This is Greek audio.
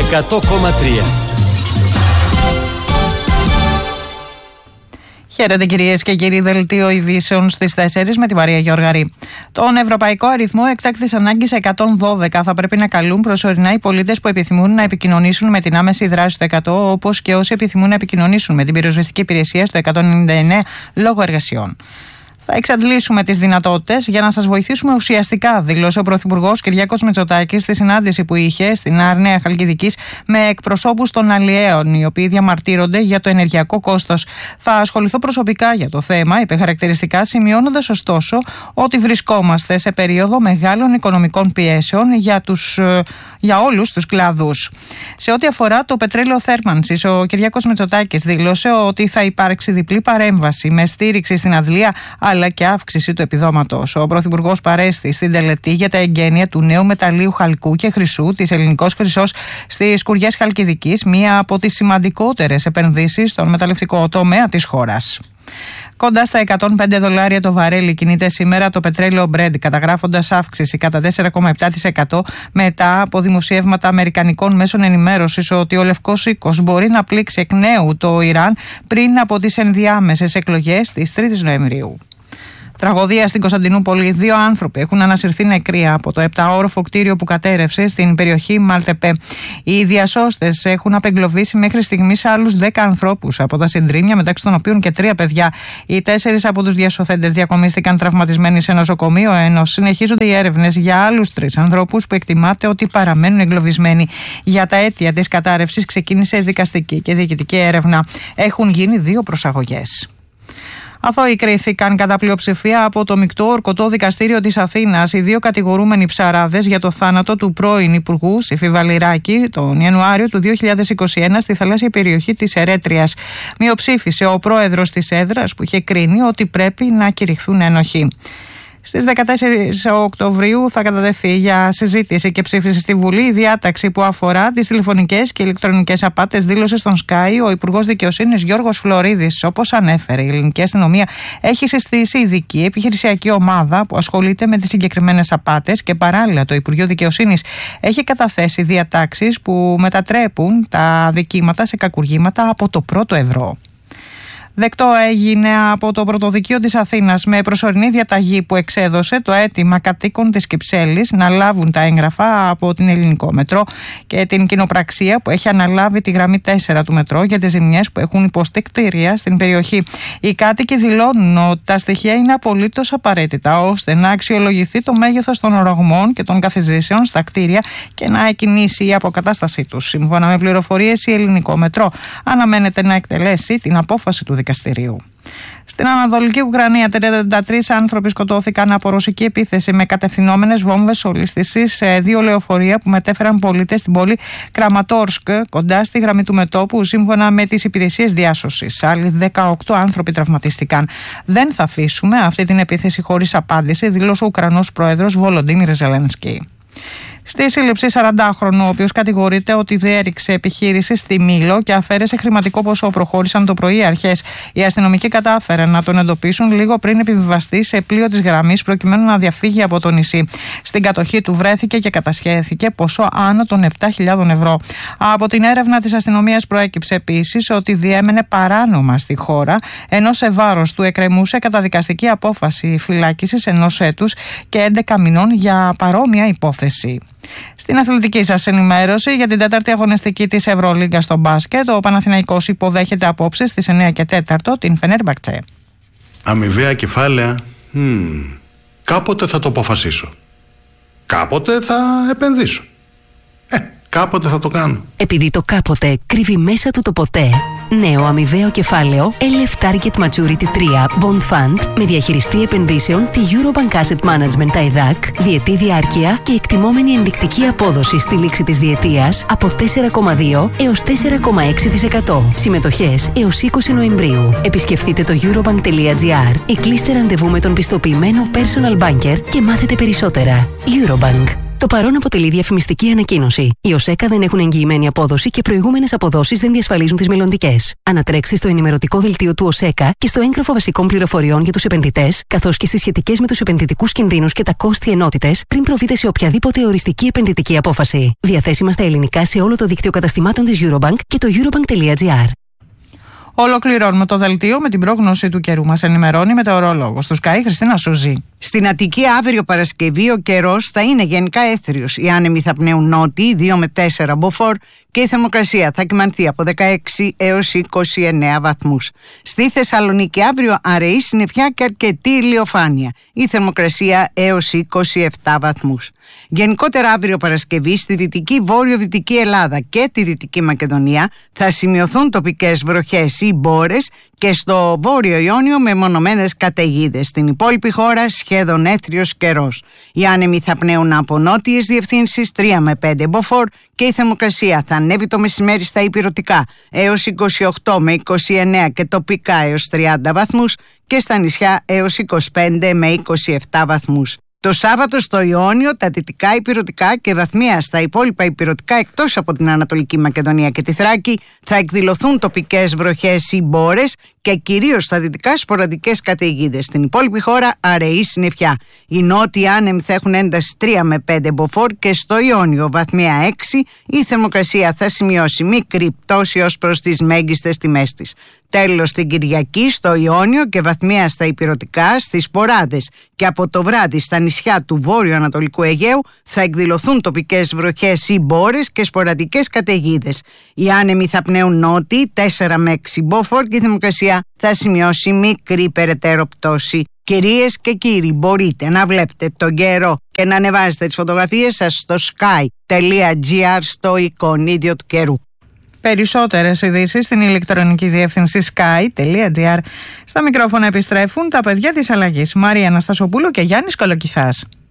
100,3. Χαίρετε κυρίες και κύριοι, δελτίο ειδήσεων στις 4 με τη Μαρία Γεωργαρή. Τον ευρωπαϊκό αριθμό εκτάκτης ανάγκης 112 θα πρέπει να καλούν προσωρινά οι πολίτες που επιθυμούν να επικοινωνήσουν με την άμεση δράση στο 100, όπως και όσοι επιθυμούν να επικοινωνήσουν με την πυροσβεστική υπηρεσία στο 199 λόγω εργασιών. Θα εξαντλήσουμε τις δυνατότητες για να σας βοηθήσουμε ουσιαστικά, δήλωσε ο Πρωθυπουργός Κυριάκος Μητσοτάκης στη συνάντηση που είχε στην Νέα Χαλκιδικής με εκπροσώπους των αλλιέων, οι οποίοι διαμαρτύρονται για το ενεργειακό κόστος. Θα ασχοληθώ προσωπικά για το θέμα, είπε χαρακτηριστικά, σημειώνοντας ωστόσο ότι βρισκόμαστε σε περίοδο μεγάλων οικονομικών πιέσεων για όλους τους κλάδους. Σε ό,τι αφορά το πετρέλαιο θέρμανσης, ο Κυριάκος Μητσοτάκης δήλωσε ότι θα υπάρξει διπλή παρέμβαση με στήριξη στην αδλία αλλά και αύξηση του επιδόματος. Ο Πρωθυπουργός παρέστη στην τελετή για τα εγγένεια του νέου μεταλλίου χαλκού και χρυσού της Ελληνικός Χρυσός στις Σκουριές Χαλκιδικής, μία από τις σημαντικότερες επενδύσεις στον μεταλλευτικό τομέα της χώρας. Κοντά στα $105 το βαρέλι κινείται σήμερα το πετρέλαιο Brent, καταγράφοντας αύξηση κατά 4,7% μετά από δημοσιεύματα αμερικανικών μέσων ενημέρωσης ότι ο Λευκός Οίκος μπορεί να πλήξει εκ νέου το Ιράν πριν από τις ενδιάμεσες εκλογές της 3ης Νοεμβρίου. Τραγωδία στην Κωνσταντινούπολη. 2 άνθρωποι έχουν ανασυρθεί νεκροί από το 7όροφο κτίριο που κατέρευσε στην περιοχή Μαλτεπέ. Οι διασώστες έχουν απεγκλωβίσει μέχρι στιγμής άλλους 10 ανθρώπους από τα συντρίμμια, μεταξύ των οποίων και 3 παιδιά. Οι 4 από τους διασωθέντες διακομίστηκαν τραυματισμένοι σε νοσοκομείο, ενώ συνεχίζονται οι έρευνες για άλλους 3 ανθρώπους που εκτιμάται ότι παραμένουν εγκλωβισμένοι. Για τα αίτια της κατάρρευσης ξεκίνησε δικαστική και διοικητική έρευνα. Έχουν γίνει 2 προσαγωγές. Αθώοι κρίθηκαν κατά πλειοψηφία από το Μεικτό Ορκωτό Δικαστήριο της Αθήνας οι 2 κατηγορούμενοι ψαράδες για το θάνατο του πρώην Υπουργού Σύφη Βαληράκη τον Ιανουάριο του 2021 στη θαλάσσια περιοχή της Ερέτριας. Μειοψήφισε ο πρόεδρος της έδρας που είχε κρίνει ότι πρέπει να κηρυχθούν ένοχοι. Στις 14 Οκτωβρίου θα κατατεθεί για συζήτηση και ψήφιση στη Βουλή η διάταξη που αφορά τις τηλεφωνικές και ηλεκτρονικές απάτες, δήλωσε στον Sky ο Υπουργός Δικαιοσύνης Γιώργος Φλωρίδης. Όπως ανέφερε, η ελληνική αστυνομία έχει συστήσει ειδική επιχειρησιακή ομάδα που ασχολείται με τις συγκεκριμένες απάτες και παράλληλα το Υπουργείο Δικαιοσύνης έχει καταθέσει διατάξεις που μετατρέπουν τα αδικήματα σε κακουργήματα από το πρώτο ευρώ. Δεκτό έγινε από το Πρωτοδικείο της Αθήνας με προσωρινή διαταγή που εξέδωσε το αίτημα κατοίκων της Κυψέλης να λάβουν τα έγγραφα από την Ελληνικό Μετρό και την κοινοπραξία που έχει αναλάβει τη γραμμή 4 του Μετρό για τις ζημιές που έχουν υποστεί κτίρια στην περιοχή. Οι κάτοικοι δηλώνουν ότι τα στοιχεία είναι απολύτως απαραίτητα ώστε να αξιολογηθεί το μέγεθος των ορογμών και των καθιζήσεων στα κτίρια και να εκκινήσει η αποκατάστασή τους. Σύμφωνα με πληροφορίες, η Ελληνικό Μετρό αναμένεται να εκτελέσει την απόφαση του δικαστηρίου. Στην Ανατολική Ουκρανία, 33 άνθρωποι σκοτώθηκαν από ρωσική επίθεση με κατευθυνόμενες βόμβες ολίσθησης σε 2 λεωφορεία που μετέφεραν πολίτες στην πόλη Κραματόρσκ, κοντά στη γραμμή του μετώπου, σύμφωνα με τις υπηρεσίες διάσωσης. Άλλοι 18 άνθρωποι τραυματίστηκαν. Δεν θα αφήσουμε αυτή την επίθεση χωρίς απάντηση, δήλωσε ο Ουκρανός πρόεδρος Βολοντίμιρ Ζελένσκι. Στη σύλληψη 40χρονου, ο οποίος κατηγορείται ότι διέριξε επιχείρηση στη Μήλο και αφαίρεσε χρηματικό ποσό, προχώρησαν το πρωί οι αρχές. Οι αστυνομικοί κατάφεραν να τον εντοπίσουν λίγο πριν επιβιβαστεί σε πλοίο της γραμμής προκειμένου να διαφύγει από το νησί. Στην κατοχή του βρέθηκε και κατασχέθηκε ποσό άνω των 7.000 ευρώ. Από την έρευνα της αστυνομίας προέκυψε επίσης ότι διέμενε παράνομα στη χώρα, ενώ σε βάρος του εκκρεμούσε καταδικαστική απόφαση φυλάκισης 1 έτους και 11 μηνών για παρόμοια υπόθεση. Στην αθλητική σας ενημέρωση για την 4η αγωνιστική της Ευρωλίγκα στο μπάσκετ, ο Παναθηναϊκός υποδέχεται απόψε στις 9 και 4 την Φενέρμπαχτσε. Αμοιβαία κεφάλαια. Κάποτε θα το αποφασίσω. Κάποτε θα επενδύσω. Κάποτε θα το κάνω. Επειδή το κάποτε κρύβει μέσα του το ποτέ. Νέο αμοιβαίο κεφάλαιο LF Target Maturity 3 Bond Fund με διαχειριστή επενδύσεων τη Eurobank Asset Management TAIDAC, διετή διάρκεια και εκτιμόμενη ενδεικτική απόδοση στη λήξη της διετίας από 4,2 έως 4,6%. Συμμετοχές έως 20 Νοεμβρίου. Επισκεφτείτε το eurobank.gr ή κλείστε ραντεβού με τον πιστοποιημένο personal banker και μάθετε περισσότερα. Eurobank. Το παρόν αποτελεί διαφημιστική ανακοίνωση. Οι ΟΣΕΚΑ δεν έχουν εγγυημένη απόδοση και προηγούμενες αποδόσεις δεν διασφαλίζουν τις μελλοντικές. Ανατρέξτε στο ενημερωτικό δελτίο του ΟΣΕΚΑ και στο έγγραφο βασικών πληροφοριών για τους επενδυτές, καθώς και στις σχετικές με τους επενδυτικούς κινδύνους και τα κόστη ενότητες, πριν προβείτε σε οποιαδήποτε οριστική επενδυτική απόφαση. Διαθέσιμα στα ελληνικά σε όλο το δίκτυο καταστημάτων της Eurobank και το eurobank.gr. Ολοκληρώνουμε το δελτίο με την πρόγνωση του καιρού. Μας ενημερώνει μετεωρολόγος του Sky, Χριστίνα Σούζη. Στην Αττική αύριο Παρασκευή ο καιρός θα είναι γενικά έθριος. Οι άνεμοι θα πνέουν νότιοι 2 με 4 μποφόρ και η θερμοκρασία θα κυμανθεί από 16 έως 29 βαθμούς. Στη Θεσσαλονίκη αύριο αραιή συννεφιά και αρκετή ηλιοφάνεια. Η θερμοκρασία έως 27 βαθμούς. Γενικότερα αύριο Παρασκευή στη δυτική βόρειο-δυτική Ελλάδα και τη Δυτική Μακεδονία θα σημειωθούν τοπικές βροχές ή μπόρες και στο Βόρειο Ιόνιο μεμονωμένες καταιγίδες. Στην υπόλοιπη χώρα σχεδόν έθριος καιρός. Οι άνεμοι θα πνέουν από νότιες διευθύνσεις 3 με 5 μποφόρ και η θερμοκρασία θα ανέβει το μεσημέρι στα ηπειρωτικά έως 28 με 29 και τοπικά έως 30 βαθμούς και στα νησιά έως 25 με 27 βαθμούς. Το Σάββατο στο Ιόνιο, τα δυτικά ηπειρωτικά και βαθμία στα υπόλοιπα ηπειρωτικά εκτός από την Ανατολική Μακεδονία και τη Θράκη θα εκδηλωθούν τοπικές βροχές ή μπόρες και κυρίως στα δυτικά σποραδικές καταιγίδες. Στην υπόλοιπη χώρα αραιή συννεφιά. Οι νότιοι άνεμοι θα έχουν ένταση 3 με 5 μποφόρ και στο Ιόνιο βαθμία 6 η θερμοκρασία θα σημειώσει μικρή πτώση ως προς τις μέγιστες τιμές της. Τέλος την Κυριακή στο Ιόνιο και βαθμία στα ηπειρωτικά, στις Ποράδες και από το βράδυ στα νησιά του βόρειο-ανατολικού Αιγαίου θα εκδηλωθούν τοπικές βροχές ή μπόρες και σποραδικές καταιγίδες. Οι άνεμοι θα πνέουν νότιοι 4 με 6 μποφόρ και η θερμοκρασία θα σημειώσει μικρή περαιτέρω πτώση. Κυρίες και κύριοι, μπορείτε να βλέπετε τον καιρό και να ανεβάζετε τις φωτογραφίες σας στο sky.gr στο εικονίδιο του καιρού. Περισσότερες ειδήσεις στην ηλεκτρονική διεύθυνση sky.gr. Στα μικρόφωνα επιστρέφουν τα παιδιά της αλλαγής, Μαρία Αναστασοπούλου και Γιάννης Κολοκυθάς.